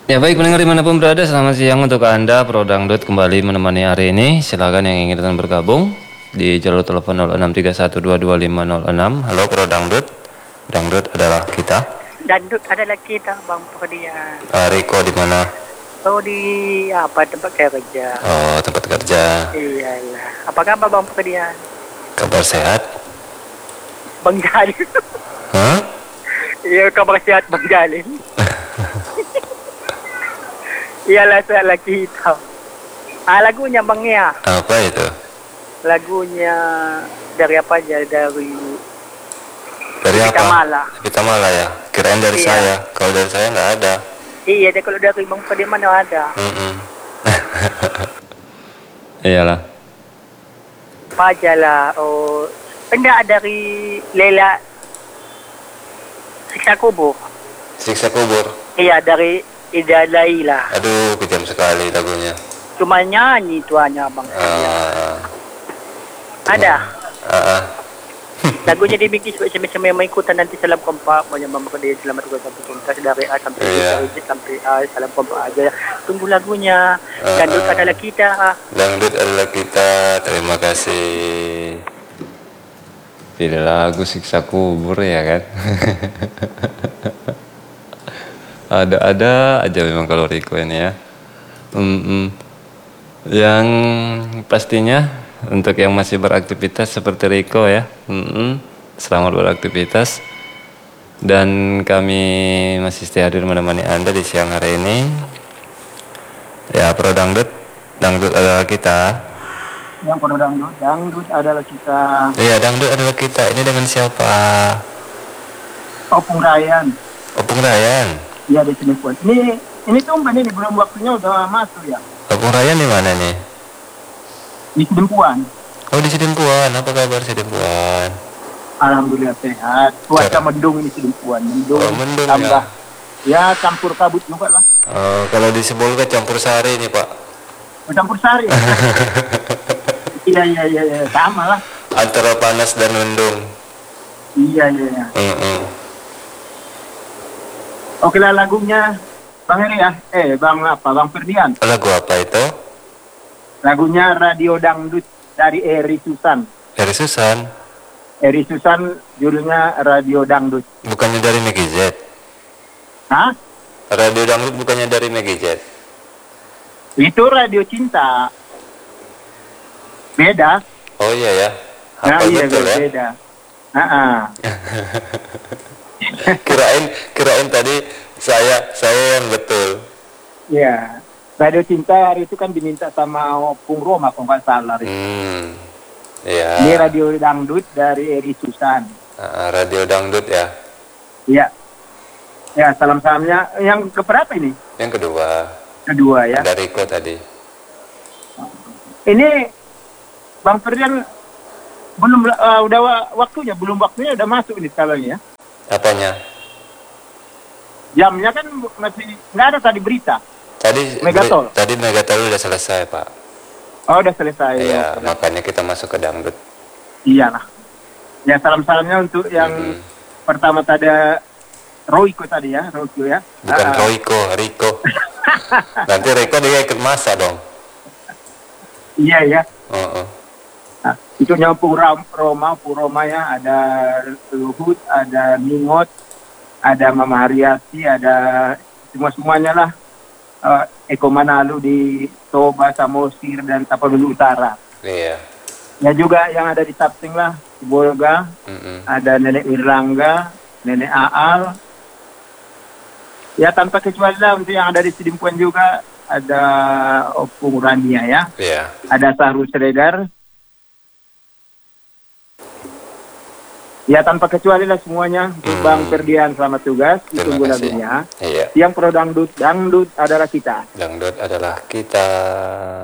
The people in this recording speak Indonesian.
Ya baik pendengar dimanapun berada, selamat siang untuk Anda. Pro Dangdut kembali menemani hari ini. Silakan yang ingin bergabung di jalur telepon 0631225506. Halo Pro Dangdut. Dangdut adalah kita. Dangdut adalah kita, Bang Ferdian. Riko di mana? Oh, di tempat kerja. Oh, tempat kerja. Iyalah. Apa kabar Bang Ferdian? Kabar sehat? Bang Jalil. Hah? Iya, kabar sehat Bang Jalil. Iyalah, saya lagi hitam. Lagunya Bang ya. Apa itu? Lagunya dari apa aja? Dari apa? Pitamala. Pitamala ya. Kirain dari Iya. saya. Kalau dari saya nggak ada. Iya, kalau dari Bang Ferdian mana ada? Iyalah. Apa aja lah. Oh, enggak, dari Lela Siksa Kubur. Siksa kubur. Iya, dari Ida Laila. Aduh, kejam sekali lagunya. Cuma nyanyi tuanya Bang Ferdian. Ada. Lagunya dibikin sama ikutan nanti salam kompak. Banyak Bang Ferdian selamat sampai tuntas dari A sampai Z sampai A. Salam kompak aja. Tunggu lagunya. Dangdut adalah kita. Dangdut adalah kita. Terima kasih. Pilih lagu Siksa Kubur ya kan. Ada aja memang kalau Riko ini ya. Yang pastinya untuk yang masih beraktivitas seperti Riko ya, selamat beraktivitas. Dan kami masih setia hadir menemani Anda di siang hari ini. Ya, Pro Dangdut, Dangdut adalah kita. Yang Pro Dangdut, Dangdut adalah kita. Iya, Dangdut adalah kita. Ini dengan siapa? Opung Ryan. Opung Ryan. Iya, di sini pun. Ini tumben ini belum waktunya udah masuk ya. Opung Ryan di mana nih? Di Sidempuan. Oh, di Sidempuan. Apa kabar Sidempuan? Alhamdulillah sehat. Cuaca mendung ini Sidempuan. Mendung. Oh, mendung tambah. Ya, campur kabut juga lah. Oh, kalau di Sibolga campur sari nih, Pak. Campur sari. Iya, sama lah. Antara panas dan mendung. Iya. Oke lah lagunya Bang Heri ya. Bang Ferdian. Lagu apa itu? Lagunya Radio Dangdut dari Eri Susan. Dari Susan. Eri Susan judulnya Radio Dangdut. Bukannya dari Meggy Z? Hah? Radio Dangdut bukannya dari Meggy Z? Itu Radio Cinta. Beda. Oh iya ya. Hafal betul ya. Beda. Kirain tadi saya yang betul. Iya. Radio Cinta hari itu kan diminta sama Opung Roma kalau nggak salah. Iya. Ini Radio Dangdut dari Eri Susan. Radio Dangdut ya. Iya. Ya, salam-salamnya yang keberapa ini? Yang kedua. Kedua ya. Ada Riko tadi. Ini Bang Ferdian belum waktunya udah masuk ini sekarang ya. Apanya? Jamnya kan masih nggak ada tadi berita. Megatol. Tadi Megatol udah selesai, Pak. Oh, udah selesai. Iya, makanya kita masuk ke Dangdut. Iyalah. Ya, salam-salamnya untuk yang pertama tadi Royko tadi ya, Royko ya. Bukan Royko, Riko. Nanti Riko dia ikut masa dong. Iya ya. Nah, itu nyampung Roma ya, ada Luhut, ada Mingot, ada Mama Haryati, ada semuanya lah. Eko Manalu di Toba, Samosir dan Tapanuli Utara. Iya. Ya juga yang ada di Tapsing lah, di Bolga, ada Nenek Wirlangga, Nenek Aal. Ya tanpa kecuali lah untuk yang ada di Sidimpuan juga ada Opung Rania ya. Iya. Ada Sahrul Sredar. Ya tanpa kecuali lah semuanya. Bang Ferdian selamat tugas. Ditunggu lagunya. Iya. Yang Pro Dangdut, Dangdut adalah kita. Dangdut adalah kita.